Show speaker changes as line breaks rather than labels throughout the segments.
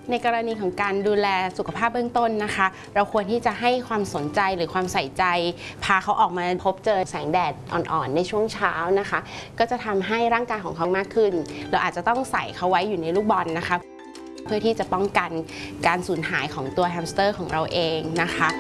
ในกรณีของการดูแลสุขภาพเบื้องต้นนะคะเราควรที่จะให้ความสนใจหรือความใส่ใจพาเขาออกมาพบเจอแสงแดดอ่อนๆในช่วงเช้านะคะก็จะทำให้ร่างกายของเขามากขึ้นเราอาจจะต้องใส่เขาไว้อยู่ในลูกบอลนะคะเพื่อที่จะป้องกันการสูญหายของตัวแฮมสเตอร์ของเราเองนะคะ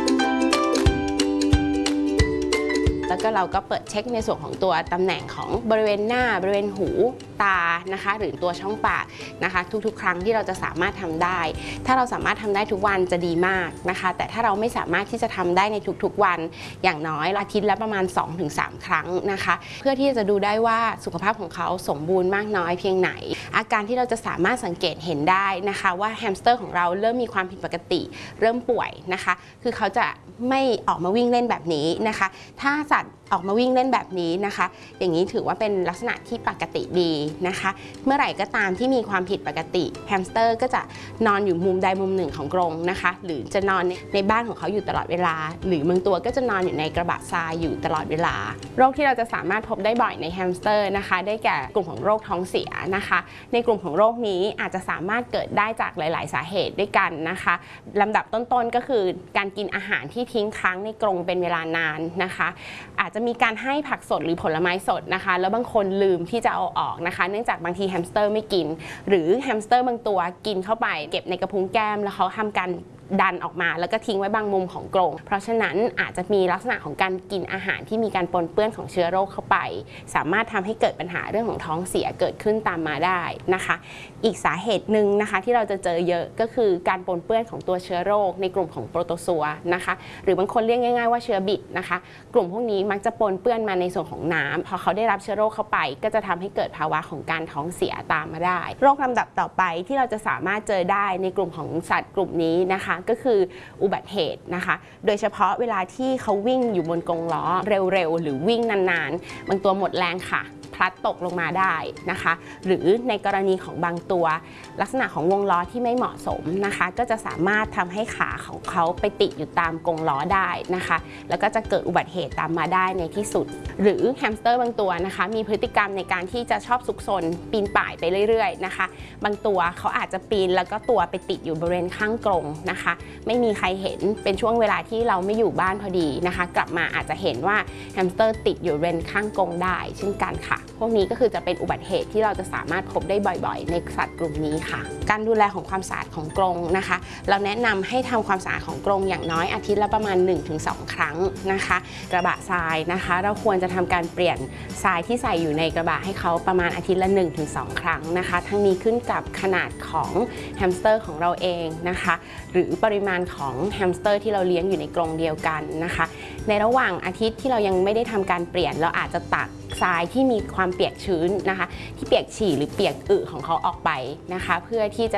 แล้วก็เราก็เปิดเช็คในส่วนของตัวตำแหน่งของบริเวณหน้าบริเวณหูตานะคะหรือตัวช่องปากนะคะทุกๆครั้งที่เราจะสามารถทำได้ถ้าเราสามารถทำได้ทุกวันจะดีมากนะคะแต่ถ้าเราไม่สามารถที่จะทำได้ในทุกๆวันอย่างน้อยอาทิตย์ละประมาณ 2-3 ครั้งนะคะเพื่อที่จะดูได้ว่าสุขภาพของเขาสมบูรณ์มากน้อยเพียงไหนอาการที่เราจะสามารถสังเกตเห็นได้นะคะว่าแฮมสเตอร์ของเราเริ่มมีความผิดปกติเริ่มป่วยนะคะคือเขาจะไม่ออกมาวิ่งเล่นแบบนี้นะคะถ้าสัตว์ออกมาวิ่งเล่นแบบนี้นะคะอย่างนี้ถือว่าเป็นลักษณะที่ปกติดีนะคะเมื่อไหร่ก็ตามที่มีความผิดปกติแฮมสเตอร์ก็จะนอนอยู่มุมใดมุมหนึ่งของกรงนะคะหรือจะนอนในบ้านของเขาอยู่ตลอดเวลาหรือบางตัวก็จะนอนอยู่ในกระบะทรายอยู่ตลอดเวลาโรคที่เราจะสามารถพบได้บ่อยในแฮมสเตอร์นะคะได้แก่กลุ่มของโรคท้องเสียนะคะในกลุ่มของโรคนี้อาจจะสามารถเกิดได้จากหลายๆสาเหตุด้วยกันนะคะลำดับต้นๆก็คือการกินอาหารที่ทิ้งค้างในกรงเป็นเวลานานนะคะอาจจะมีการให้ผักสดหรือผลไม้สดนะคะแล้วบางคนลืมที่จะเอาออกนะคะเนื่องจากบางทีแฮมสเตอร์ไม่กินหรือแฮมสเตอร์บางตัวกินเข้าไปเก็บในกระพุ้งแก้มแล้วเขาทำการดันออกมาแล้วก็ทิ้งไว้บางมุมของกรงเพราะฉะนั้นอาจจะมีลักษณะของการกินอาหารที่มีการปนเปื้อนของเชื้อโรคเข้าไปสามารถทำให้เกิดปัญหาเรื่องของท้องเสียเกิดขึ้นตามมาได้นะคะอีกสาเหตุหนึ่งนะคะที่เราจะเจอเยอะก็คือการปนเปื้อนของตัวเชื้อโรคในกลุ่มของโปรโตซัวนะคะหรือบางคนเรียกง่ายๆว่าเชื้อบิดนะคะกลุ่มพวกนี้มักจะปนเปื้อนมาในส่วนของน้ำพอเขาได้รับเชื้อโรคเข้าไปก็จะทำให้เกิดภาวะของการท้องเสียตามมาได้โรคลำดับต่อไปที่เราจะสามารถเจอได้ในกลุ่มของสัตว์กลุ่มนี้นะคะก็คืออุบัติเหตุนะคะโดยเฉพาะเวลาที่เขาวิ่งอยู่บนกรงล้อเร็วๆหรือวิ่งนานๆบางตัวหมดแรงค่ะพลัดตกลงมาได้นะคะหรือในกรณีของบางตัวลักษณะของวงล้อที่ไม่เหมาะสมนะคะก็จะสามารถทำให้ขาของเขาไปติดอยู่ตามกรงล้อได้นะคะแล้วก็จะเกิดอุบัติเหตุตามมาได้ในที่สุดหรือแฮมสเตอร์บางตัวนะคะมีพฤติกรรมในการที่จะชอบซุกซนปีนป่ายไปเรื่อยๆนะคะบางตัวเขาอาจจะปีนแล้วก็ตัวไปติดอยู่บริเวณข้างกรงนะคะไม่มีใครเห็นเป็นช่วงเวลาที่เราไม่อยู่บ้านพอดีนะคะกลับมาอาจจะเห็นว่าแฮมสเตอร์ติดอยู่บริเวณข้างกรงได้เช่นกันค่ะพวกนี้ก็คือจะเป็นอุบัติเหตุที่เราจะสามารถพบได้บ่อยๆในสัตว์กลุ่มนี้ค่ะการดูแลของความสะอาดของกรงนะคะเราแนะนำให้ทำความสะอาดของกรงอย่างน้อยอาทิตย์ละประมาณ 1-2 ครั้งนะคะกระบะทรายนะคะเราควรจะทำการเปลี่ยนทรายที่ใส่อยู่ในกระบะให้เขาประมาณอาทิตย์ละ 1-2 ครั้งนะคะทั้งนี้ขึ้นกับขนาดของแฮมสเตอร์ของเราเองนะคะหรือปริมาณของแฮมสเตอร์ที่เราเลี้ยงอยู่ในกรงเดียวกันนะคะในระหว่างอาทิตย์ที่เรายังไม่ได้ทำการเปลี่ยนเราอาจจะตักทรายที่มีความเปียกชื้นนะคะที่เปียกฉี่หรือเปียกอึของเขาออกไปนะคะเพื่อที่จะ